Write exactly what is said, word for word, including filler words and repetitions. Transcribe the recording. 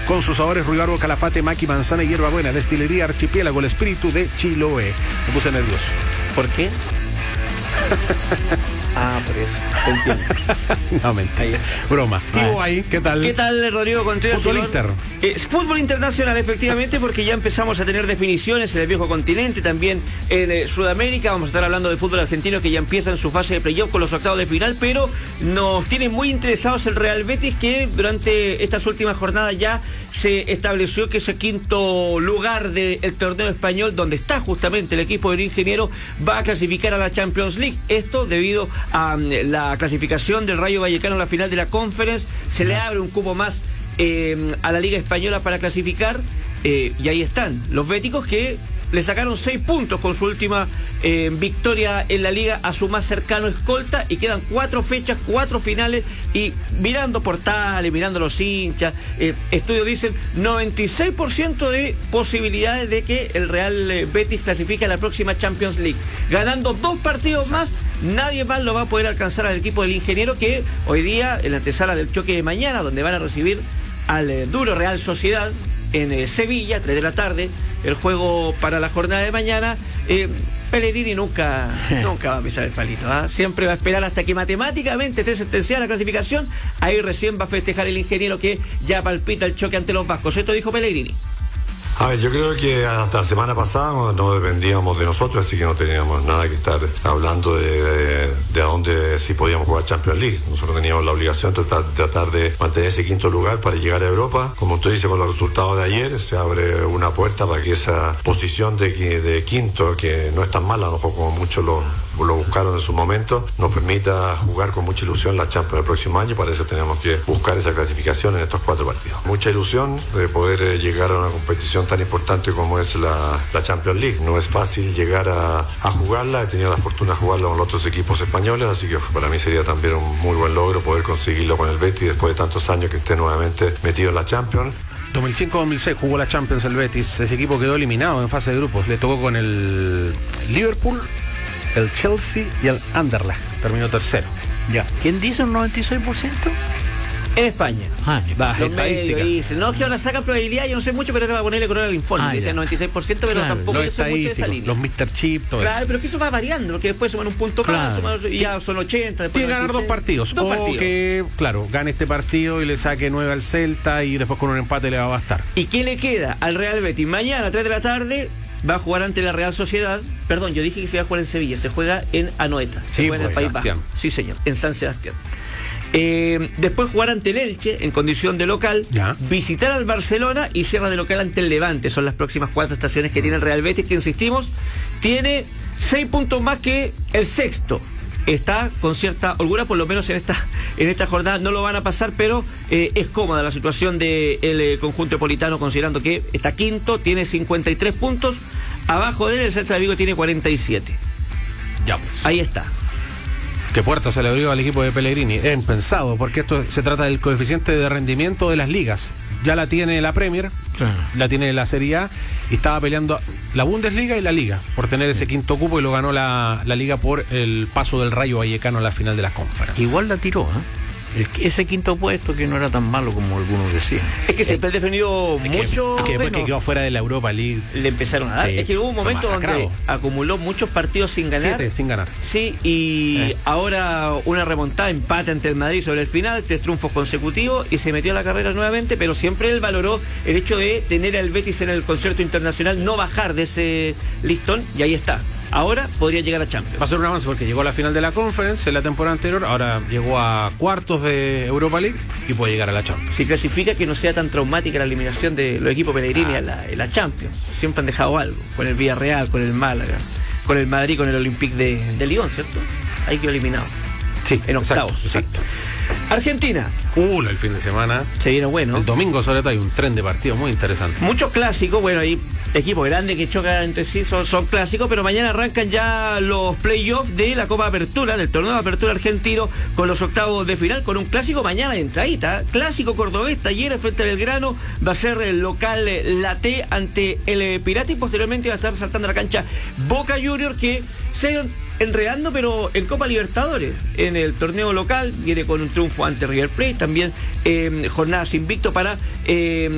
con sus sabores ruibarbo, calafate, maqui, manzana y hierbabuena. Destilería Archipiélago, el espíritu de Chiloé. Me puse nervioso. ¿Por qué? Ah, por eso. Te entiendo. No, mentira. Broma. Vivo ahí, ¿qué tal? ¿Qué tal, Rodrigo Contreras? Fútbol Inter. Eh, fútbol internacional, efectivamente, porque ya empezamos a tener definiciones en el viejo continente, también en eh, Sudamérica. Vamos a estar hablando de fútbol argentino, que ya empieza en su fase de playoff con los octavos de final, pero nos tiene muy interesados el Real Betis, que durante estas últimas jornadas ya se estableció que ese quinto lugar del torneo español, donde está justamente el equipo del ingeniero, va a clasificar a la Champions League. Esto debido a um, la clasificación del Rayo Vallecano en la final de la Conference. Se le abre un cupo más eh, a la Liga Española para clasificar, eh, y ahí están los béticos, que le sacaron seis puntos con su última eh, victoria en la Liga a su más cercano escolta, y quedan cuatro fechas, cuatro finales, y mirando portales, mirando los hinchas, eh, estudios dicen noventa y seis por ciento de posibilidades de que el Real eh, Betis clasifique a la próxima Champions League. Ganando dos partidos más, nadie más lo va a poder alcanzar al equipo del ingeniero, que hoy día, en la antesala del choque de mañana, donde van a recibir al eh, duro Real Sociedad en eh, Sevilla, tres de la tarde, el juego para la jornada de mañana. eh, Pellegrini nunca nunca va a pisar el palito, ¿eh? Siempre va a esperar hasta que matemáticamente esté sentenciada la clasificación. Ahí recién va a festejar el ingeniero, que ya palpita el choque ante los vascos. Esto dijo Pellegrini. A ver, yo creo que hasta la semana pasada no dependíamos de nosotros, así que no teníamos nada que estar hablando de, de, de a dónde sí podíamos jugar Champions League. Nosotros teníamos la obligación de tratar, tratar de mantener ese quinto lugar para llegar a Europa. Como usted dice, con los resultados de ayer se abre una puerta para que esa posición de, de quinto, que no es tan mala, a lo mejor como muchos lo, lo buscaron en su momento, nos permita jugar con mucha ilusión la Champions el próximo año. Para eso tenemos que buscar esa clasificación en estos cuatro partidos. Mucha ilusión de poder llegar a una competición tan importante como es la, la Champions League. No es fácil llegar a, a jugarla. He tenido la fortuna de jugarla con los otros equipos españoles, así que para mí sería también un muy buen logro poder conseguirlo con el Betis después de tantos años que esté nuevamente metido en la Champions. dos mil cinco dos mil seis jugó la Champions el Betis. Ese equipo quedó eliminado en fase de grupos. Le tocó con el Liverpool, el Chelsea y el Anderlecht. Terminó tercero. Ya. ¿Quién dice un noventa y seis por ciento? En España. Ah, Va, los estadística. medios dicen, no, que ahora sacan probabilidad, yo no sé mucho, pero era para ponerle color al informe. Ah, dice ya. noventa y seis por ciento, pero Claro, tampoco Los eso mucho de esa estadísticos, línea. los mister Chip, todo Claro, eso. pero que eso va variando, porque después suman un punto Claro. más, suman- y ya son ochenta. Después Tiene que ganar dos noventa y seis. partidos. Dos o partidos. que, claro, gane este partido y le saque nueve al Celta, y después con un empate le va a bastar. ¿Y qué le queda al Real Betis? Mañana a tres de la tarde va a jugar ante la Real Sociedad. Perdón, yo dije que se iba a jugar en Sevilla. Se juega en Anoeta. Se Sí, juega en el San País Vasco. Sebastián. Sí, señor, en San Sebastián. Eh, después jugar ante el Elche en condición de local, Ya. visitar al Barcelona y cierra de local ante el Levante. Son las próximas cuatro estaciones que tiene el Real Betis, que insistimos, tiene seis puntos más que el sexto. Está con cierta holgura, por lo menos en esta en esta jornada no lo van a pasar, pero eh, es cómoda la situación del eh, conjunto napolitano, considerando que está quinto, tiene cincuenta y tres puntos, abajo de él el Celta de Vigo tiene cuarenta y siete. Ya pues. Ahí está. ¿Qué puerta se le abrió al equipo de Pellegrini? Es impensado, porque esto se trata del coeficiente de rendimiento de las ligas. Ya la tiene la Premier, Claro. la tiene la Serie A, y estaba peleando la Bundesliga y la Liga por tener ese quinto cupo, y lo ganó la, la Liga por el paso del Rayo Vallecano a la final de las Conference. Igual la tiró, ¿eh? El- ese quinto puesto que no era tan malo como algunos decían. Es que siempre ha defendido Es que- mucho. es que después bueno. que quedó fuera de la Europa League, Le empezaron a dar. Sí, es que hubo un fue momento donde masacrado. acumuló muchos partidos sin ganar. siete sin ganar. Sí, y Eh. ahora una remontada, empate ante el Madrid sobre el final, tres triunfos consecutivos, y se metió a la carrera nuevamente, pero siempre él valoró el hecho de tener al Betis en el concierto internacional, no bajar de ese listón, y ahí está. Ahora podría llegar a Champions. Va a ser un avance porque llegó a la final de la Conference en la temporada anterior, ahora llegó a cuartos de Europa League y puede llegar a la Champions. Si clasifica, que no sea tan traumática la eliminación de los equipos Pellegrini Ah. en, la, en la Champions. Siempre han dejado algo, con el Villarreal, con el Málaga, con el Madrid, con el Olympique de, de Lyon, ¿cierto? Ahí quedó eliminado. Sí, En octavos. Exacto. exacto. Argentina, Uh, el fin de semana. se viene bueno. El domingo sobre todo hay un tren de partidos muy interesante. Muchos clásicos, bueno, hay equipos grandes que chocan entre sí, son, son clásicos, pero mañana arrancan ya los playoffs de la Copa Apertura, del torneo de Apertura argentino, con los octavos de final, con un clásico mañana de entradita. Clásico cordobés, Talleres frente a Belgrano, va a ser el local eh, la T ante el eh, Pirata, y posteriormente va a estar saltando a la cancha Boca Juniors, que se enredando, pero en Copa Libertadores, en el torneo local, viene con un triunfo ante River Plate, también eh, jornadas invicto para... Eh,